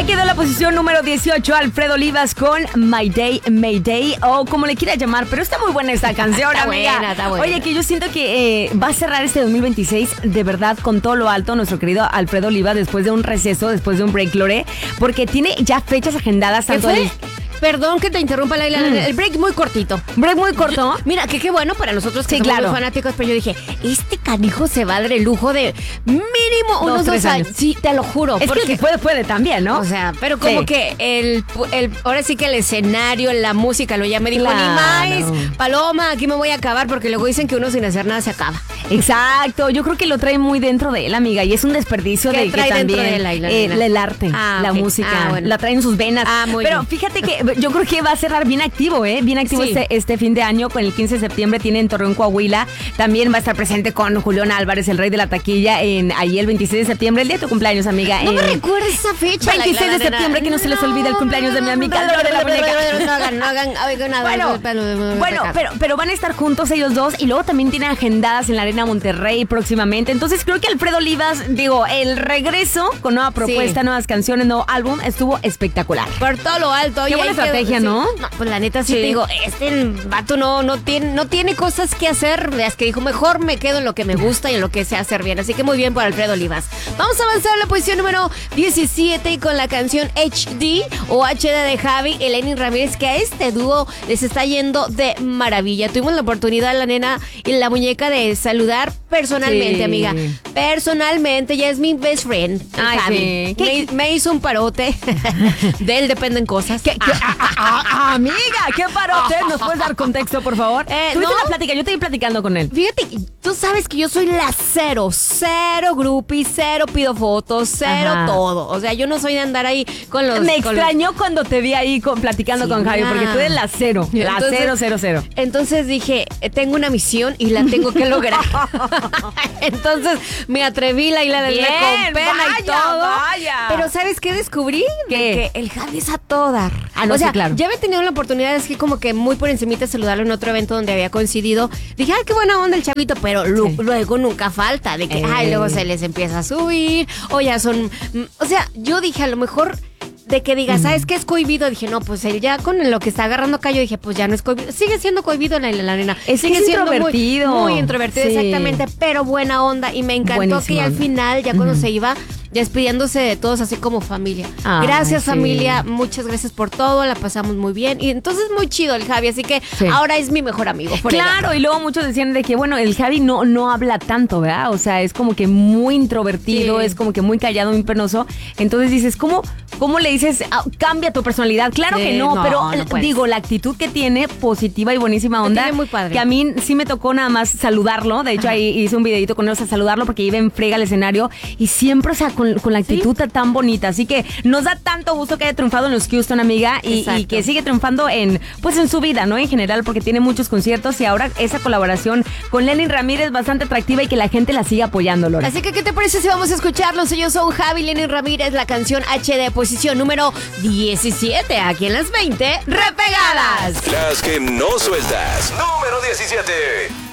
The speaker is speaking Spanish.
Ahí quedó la posición número 18, Alfredo Olivas con My Day, Mayday, o como le quiera llamar, pero está muy buena esta canción, Está amiga. buena, está buena. Oye, que yo siento que va a cerrar este 2026 de verdad con todo lo alto nuestro querido Alfredo Olivas después de un receso, después de un break, Lore, porque tiene ya fechas agendadas tanto ¿Qué fue? Perdón que te interrumpa, Laila. El break muy cortito. Break muy corto. Mira, que qué bueno para nosotros que Sí, somos claro. muy fanáticos, pero yo dije, este canijo se va a dar el lujo de mínimo unos 2 años. Sí, te lo juro. Es que puede también, ¿no? O sea, pero como Sí. que ahora sí que el escenario, la música, ya me dijo, Claro. ni más, Paloma, aquí me voy a acabar, porque luego dicen que uno sin hacer nada se acaba. Exacto, yo creo que lo trae muy dentro de él, amiga, y es un desperdicio ¿Qué de que trae dentro también de él, Laila? el arte, la ok. música, Bueno. la trae en sus venas. Muy Pero bien. fíjate que yo creo que va a cerrar bien activo, bien activo Sí. este fin de año. Con el 15 de septiembre tiene en Torreón, Coahuila. También va a estar presente con Julián Álvarez, el rey de la taquilla, ahí el 26 de septiembre, el día de tu cumpleaños, amiga. No me recuerdes esa fecha. 26 de septiembre, que no se les olvide el cumpleaños de mi amiga Lore la Muñeca. No hagan nada. Bueno, pero van a estar juntos ellos dos y luego también tienen agendadas en la Arena Monterrey próximamente. Entonces creo que Alfredo Olivas, el regreso con nueva propuesta, nuevas canciones, nuevo álbum, estuvo espectacular. Por todo lo alto. Qué buena estrategia, ¿no? Pues la neta sí te digo, este vato no tiene cosas que hacer. Es que dijo, mejor me quedo en lo que me gusta y en lo que sé hacer bien. Así que muy bien por Alfredo Olivas. Vamos a avanzar a la posición número 17 con la canción HD o HD de Javi y Lenny Ramírez, que a este dúo les está yendo de maravilla. Tuvimos la oportunidad, la nena y la muñeca, de saludar personalmente, Sí. amiga. Personalmente, ya es mi best friend. Ay, Javi. sí. Me hizo un parote. De él dependen cosas. Amiga, ¿qué parote? ¿Nos puedes dar contexto, por favor? Tuviste no. la plática, yo te vi platicando con él. Fíjate, tú sabes que yo soy la cero groupie, cero pido fotos, cero Ajá. todo. O sea, yo no soy de andar ahí con los... Me con- extrañó cuando te vi ahí platicando Sí, con Javi, mira. porque tú eres la cero. La Entonces- 000. Entonces dije, tengo una misión y la tengo que lograr. Entonces me atreví, Laila, de Bien, con pena y vaya, todo. vaya. Pero ¿sabes qué descubrí? ¿Qué? De que el Javi es a todo dar. Ah, no, o sea, sí, claro. ya había tenido la oportunidad, es que como que muy por encimita saludarlo en otro evento donde había coincidido. Dije, ay, qué buena onda el chavito, pero luego nunca falta de que, luego se les empieza a subir, o ya son... O sea, yo dije, a lo mejor... De que diga, ¿sabes qué es cohibido? Dije, no, pues él ya con lo que está agarrando acá, yo dije, pues ya no es cohibido. Sigue siendo cohibido la nena. Es que Sigue es siendo introvertido. Muy introvertido, Sí. exactamente, pero buena onda. Y me encantó Buenísima que al onda. final, ya cuando se iba, despidiéndose de todos así como familia. Ay, Gracias, sí. familia, muchas gracias por todo, la pasamos muy bien. Y entonces muy chido el Javi, así que Sí. ahora es mi mejor amigo. Claro, y luego muchos decían de que, bueno, el Javi no habla tanto, ¿verdad? O sea, es como que muy introvertido, Sí. es como que muy callado, muy penoso. Entonces dices, ¿cómo le dices, cambia tu personalidad? Claro Sí, que no, no, pero no puedes. digo, la actitud que tiene, positiva y buenísima La onda. tiene muy padre. Que a mí sí me tocó nada más saludarlo. De hecho, ahí hice un videito con él a saludarlo porque iba en frega al escenario. Y siempre, o sea, con la actitud tan bonita. Así que nos da tanto gusto que haya triunfado en los Houston, amiga, y Exacto. que sigue triunfando en su vida, ¿no? En general, porque tiene muchos conciertos y ahora esa colaboración con Lenny Ramírez bastante atractiva y que la gente la siga apoyando, Lore. Así que, ¿qué te parece si vamos a escucharlos? Ellos son Javi y Lenny Ramírez, la canción HD, posición número 17, aquí en las 20 repegadas. Las que no sueltas. Número 17.